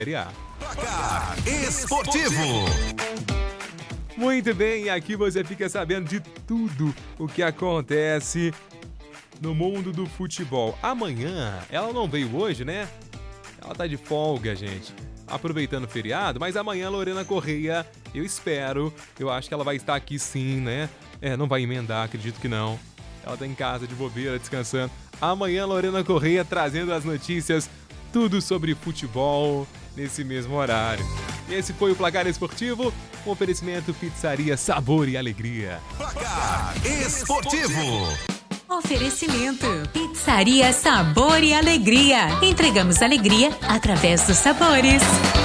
Placar Esportivo. Muito bem, aqui você fica sabendo de tudo o que acontece no mundo do futebol. Amanhã, ela não veio hoje, né? Ela tá de folga, gente. Aproveitando o feriado, mas amanhã Lorena Correia, eu acho que ela vai estar aqui sim, né? Não vai emendar, acredito que não. Ela tá em casa de bobeira, descansando. Amanhã Lorena Correia trazendo as notícias, tudo sobre futebol nesse mesmo horário. Esse foi o Placar Esportivo, um oferecimento Pizzaria Sabor e Alegria. Placar Esportivo. Oferecimento Pizzaria Sabor e Alegria. Entregamos alegria através dos sabores.